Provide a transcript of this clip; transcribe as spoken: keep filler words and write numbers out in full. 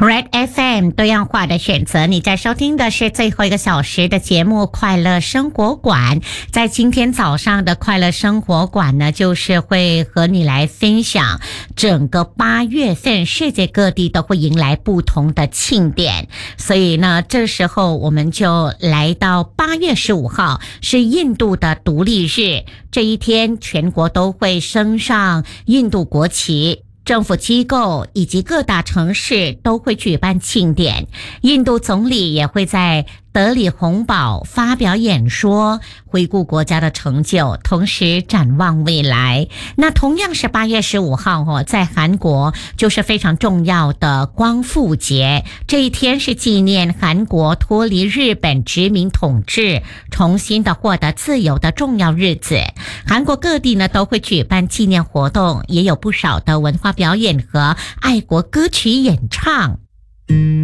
Red F M 多样化的选择，你在收听的是最后一个小时的节目快乐生活馆。在今天早上的快乐生活馆呢，就是会和你来分享整个八月份世界各地都会迎来不同的庆典，所以呢这时候我们就来到八月十五号是印度的独立日，这一天全国都会升上印度国旗，政府机构以及各大城市都会举办庆典，印度总理也会在德里洪堡发表演说，回顾国家的成就，同时展望未来。那同样是八月十五号哦，在韩国就是非常重要的光复节，这一天是纪念韩国脱离日本殖民统治，重新的获得自由的重要日子。韩国各地呢都会举办纪念活动，也有不少的文化表演和爱国歌曲演唱。